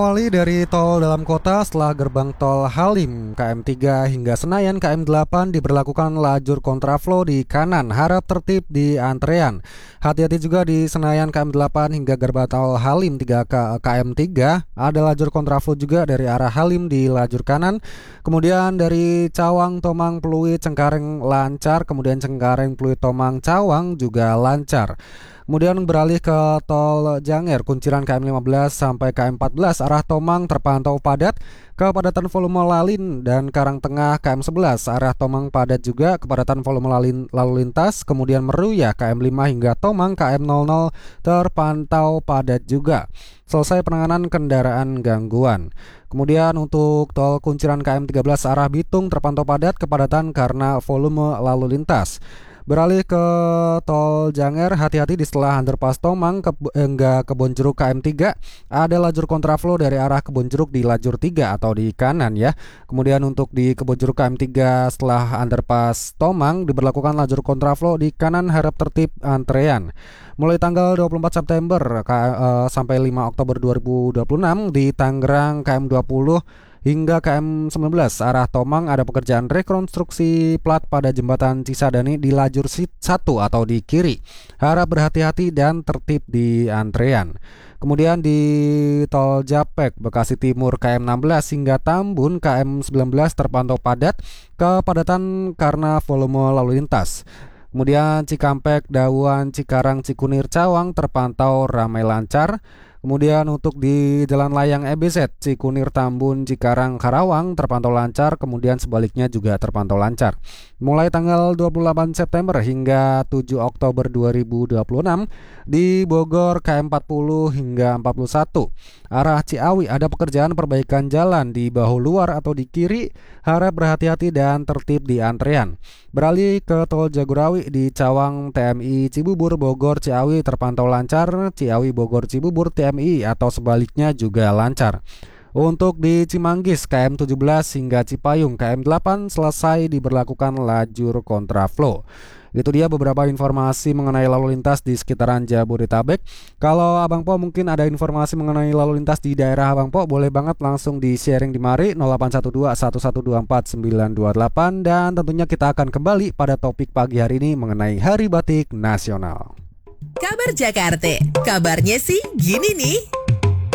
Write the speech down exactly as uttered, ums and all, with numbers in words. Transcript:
Awali dari tol dalam kota setelah gerbang tol Halim K M tiga hingga Senayan K M delapan diberlakukan lajur kontraflow di kanan, harap tertib di antrean. Hati-hati juga di Senayan K M delapan hingga gerbang tol Halim tiga K M tiga, ada lajur kontraflow juga dari arah Halim di lajur kanan. Kemudian dari Cawang, Tomang, Pluit, Cengkareng lancar, kemudian Cengkareng, Pluit, Tomang, Cawang juga lancar. Kemudian beralih ke tol Janger, kunciran K M lima belas sampai K M empat belas arah Tomang terpantau padat. Kepadatan volume lalin dan Karangtengah K M sebelas arah Tomang padat juga, kepadatan volume lalin lalu lintas. Kemudian Meruya K M lima hingga Tomang K M nol nol terpantau padat juga. Selesai penanganan kendaraan gangguan. Kemudian untuk tol kunciran K M tiga belas arah Bitung terpantau padat, kepadatan karena volume lalu lintas. Beralih ke tol Janger, hati-hati di setelah underpass Tomang ke, hingga Kebonjeruk K M tiga, ada lajur kontraflow dari arah Kebonjeruk di lajur tiga atau di kanan ya. Kemudian untuk di Kebonjeruk K M tiga setelah underpass Tomang diberlakukan lajur kontraflow di kanan, harap tertib antrean. Mulai tanggal dua puluh empat September ke, uh, sampai lima Oktober dua ribu dua puluh enam di Tangerang K M dua puluh hingga K M sembilan belas arah Tomang ada pekerjaan rekonstruksi plat pada jembatan Cisadane di lajur satu atau di kiri. Harap berhati-hati dan tertib di antrean. Kemudian di tol Japek Bekasi Timur K M enam belas hingga Tambun K M sembilan belas terpantau padat, kepadatan karena volume lalu lintas. Kemudian Cikampek, Dawan, Cikarang, Cikunir, Cawang terpantau ramai lancar. Kemudian untuk di Jalan Layang E B Z Cikunir, Tambun, Cikarang, Karawang terpantau lancar, kemudian sebaliknya juga terpantau lancar. Mulai tanggal dua puluh delapan September hingga tujuh Oktober dua ribu dua puluh enam di Bogor K M empat puluh hingga empat puluh satu arah Ciawi ada pekerjaan perbaikan jalan di bahu luar atau di kiri, harap berhati-hati dan tertib di antrean. Beralih ke tol Jagorawi di Cawang T M I Cibubur Bogor Ciawi terpantau lancar, Ciawi Bogor Cibubur T M I atau sebaliknya juga lancar. Untuk di Cimanggis K M tujuh belas hingga Cipayung K M delapan selesai diberlakukan lajur kontraflow. Itu dia beberapa informasi mengenai lalu lintas di sekitaran Jabodetabek. Kalau Abang Po mungkin ada informasi mengenai lalu lintas di daerah Abang Po, boleh banget langsung di sharing di mari nol delapan satu dua satu satu dua empat sembilan dua delapan. Dan tentunya kita akan kembali pada topik pagi hari ini mengenai Hari Batik Nasional. Kabar Jakarta, kabarnya sih gini nih.